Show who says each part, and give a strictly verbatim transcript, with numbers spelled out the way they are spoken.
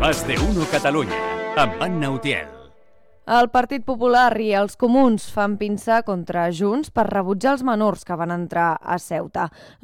Speaker 1: Más de Uno Catalunya, amb Anna Utiel.
Speaker 2: El Partit Popular i els Comuns fan pinça contra Junts per rebutjar els menors que van entrar a Ceuta.